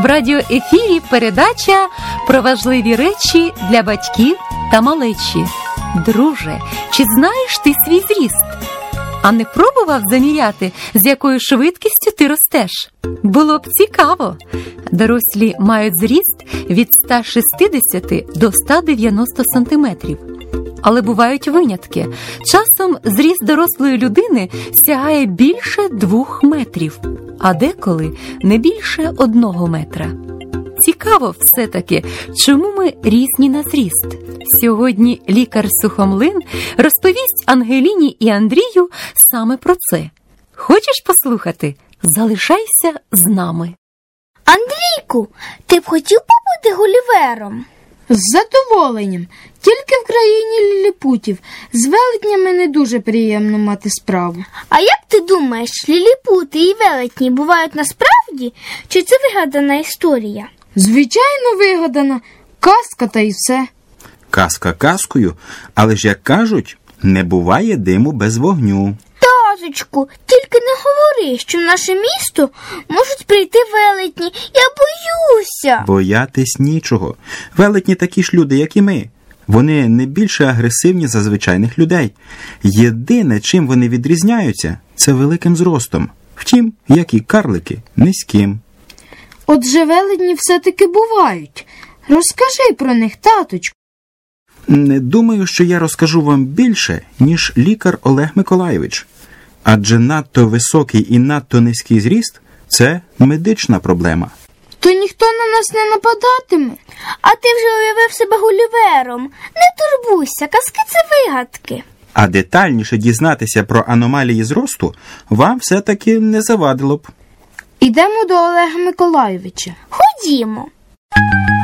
В радіоефірі передача про важливі речі для батьків та малечі. Друже, чи знаєш ти свій зріст? А не пробував заміряти, з якою швидкістю ти ростеш? Було б цікаво. Дорослі мають зріст від 160 до 190 сантиметрів. Але бувають винятки. Часом зріст дорослої людини сягає більше 2 метрів, а деколи не більше 1 метра. Цікаво все-таки, чому ми різні на зріст. Сьогодні лікар Сухомлин розповість Ангеліні і Андрію саме про це. Хочеш послухати? Залишайся з нами. Андрійку, ти б хотів побути Гулівером? З задоволенням. Тільки в країні ліліпутів. З велетнями не дуже приємно мати справу. А як ти думаєш, ліліпути і велетні бувають насправді? Чи це вигадана історія? Звичайно, вигадана. Казка та й все. Казка казкою, але ж, як кажуть, не буває диму без вогню. Таточку, тільки не говори, що в наше місто можуть прийти велетні. Я боюся. Боятись нічого. Велетні такі ж люди, як і ми. Вони не більше агресивні за звичайних людей. Єдине, чим вони відрізняються, це великим зростом. Втім, як і карлики, низьким. Отже, велетні все-таки бувають. Розкажи про них, таточку. Не думаю, що я розкажу вам більше, ніж лікар Олег Миколайович. Адже надто високий і надто низький зріст – це медична проблема. То ніхто на нас не нападатиме. А ти вже уявив себе Гулівером. Не турбуйся, казки – це вигадки. А детальніше дізнатися про аномалії зросту вам все-таки не завадило б. Ідемо до Олега Миколайовича. Ходімо.